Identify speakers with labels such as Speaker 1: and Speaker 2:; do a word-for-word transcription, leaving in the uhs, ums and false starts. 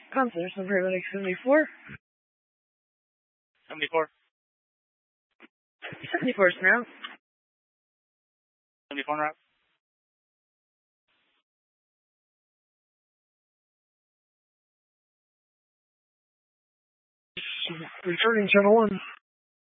Speaker 1: Concierge number like seventy-four.
Speaker 2: seventy-four.
Speaker 1: seventy-four is now.
Speaker 2: seventy-four route.
Speaker 1: Returning channel one.